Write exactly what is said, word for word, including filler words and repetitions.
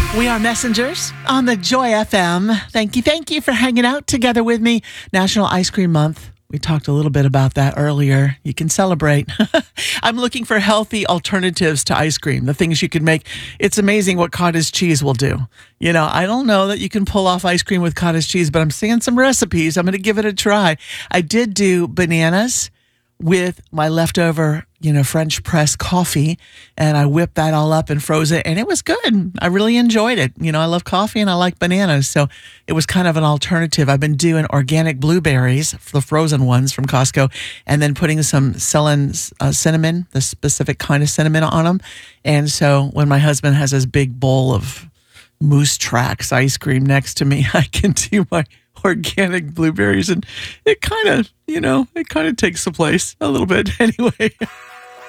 We are messengers on the Joy F M. Thank you. Thank you for hanging out together with me. National Ice Cream Month. We talked a little bit about that earlier. You can celebrate. I'm looking for healthy alternatives to ice cream, the things you can make. It's amazing what cottage cheese will do. You know, I don't know that you can pull off ice cream with cottage cheese, but I'm seeing some recipes. I'm going to give it a try. I did do bananas with my leftover, you know, French press coffee, and I whipped that all up and froze it, and it was good. I really enjoyed it. You know, I love coffee and I like bananas, so it was kind of an alternative. I've been doing organic blueberries, the frozen ones from Costco, and then putting some Ceylon uh, cinnamon, the specific kind of cinnamon on them. And so when my husband has this big bowl of Moose Tracks ice cream next to me, I can do my organic blueberries, and it kind of, you know, it kind of takes the place a little bit anyway.